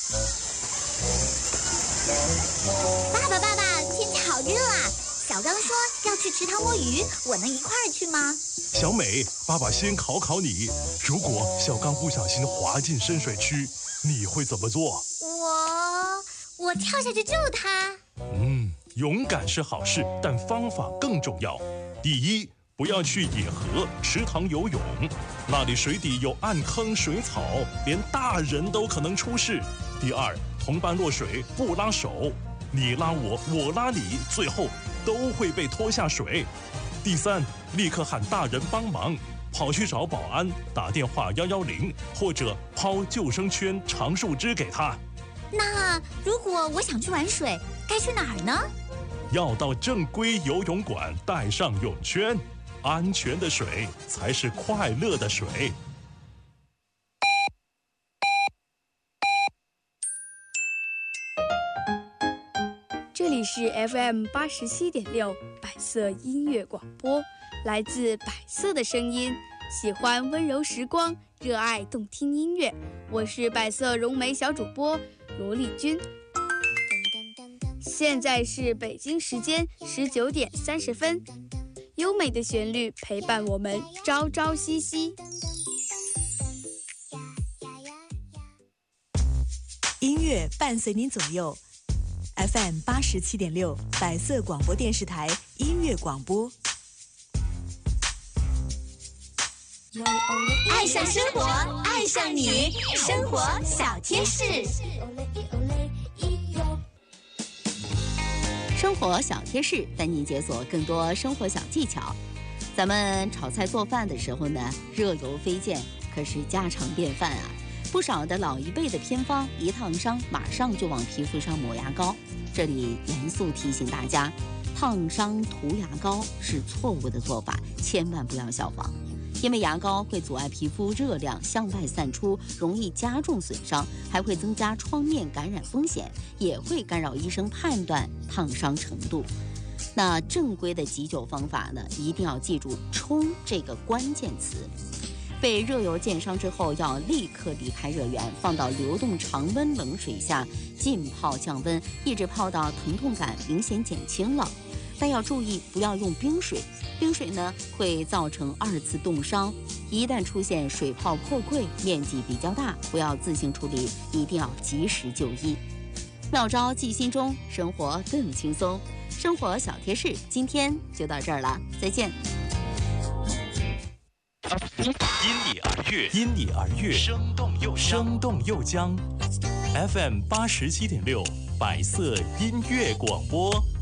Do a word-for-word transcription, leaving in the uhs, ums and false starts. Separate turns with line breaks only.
爸爸，爸爸，天气好热啊！小刚说要去池塘摸鱼，我能一块儿去吗？
小美，爸爸先考考你，如果小刚不小心滑进深水区，你会怎么做？
我我跳下去救他。
嗯，勇敢是好事，但方法更重要。第一，不要去野河、池塘游泳，那里水底有暗坑、水草，连大人都可能出事。第二，同伴落水不拉手，你拉我，我拉你，最后都会被拖下水。第三，立刻喊大人帮忙，跑去找保安，打电话一一零，或者抛救生圈、长树枝给他。
那如果我想去玩水，该去哪儿呢？
要到正规游泳馆，带上泳圈，安全的水才是快乐的水。
这里是 F M 八十七点六百色音乐广播，来自百色的声音，喜欢温柔时光，热爱动听音乐。我是百色融媒小主播罗丽君。现在是北京时间十九点三十分，优美的旋律陪伴我们朝朝夕夕。
音乐伴随您左右。F M 八十七点六百色广播电视台音乐广播，
爱上生活，爱上你，生活小贴士。
生活小贴士带您解锁更多生活小技巧。咱们炒菜做饭的时候呢，热油飞溅可是家常便饭啊。不少的老一辈的偏方，一烫伤马上就往皮肤上抹牙膏。这里严肃提醒大家，烫伤涂牙膏是错误的做法，千万不要效仿。因为牙膏会阻碍皮肤热量向外散出，容易加重损伤，还会增加创面感染风险，也会干扰医生判断烫伤程度。那正规的急救方法呢，一定要记住冲这个关键词。被热油溅伤之后，要立刻离开热源，放到流动常温冷水下浸泡降温，一直泡到疼痛感明显减轻了。但要注意不要用冰水，冰水呢会造成二次冻伤。一旦出现水泡破溃，面积比较大，不要自行处理，一定要及时就医。妙招记心中，生活更轻松。生活小贴士今天就到这儿了，再见。
因你而悦，因你而悦，生动又生动又将。F M 八十七点六，百色音乐广播。